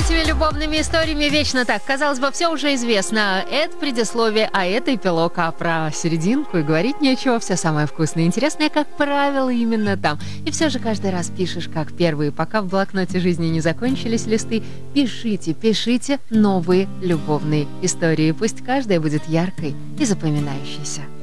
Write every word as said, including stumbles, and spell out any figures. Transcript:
этими любовными историями вечно так. Казалось бы, все уже известно. Это предисловие, а это эпилог. А про серединку и говорить нечего. Все самое вкусное и интересное, как правило, именно там. И все же каждый раз пишешь, как первые. Пока в блокноте жизни не закончились листы, пишите, пишите новые любовные истории. Пусть каждая будет яркой и запоминающейся.